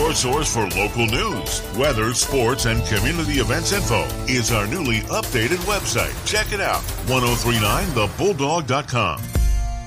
Your source for local news, weather, sports, and community events info is our newly updated website. Check it out, 1039thebulldog.com.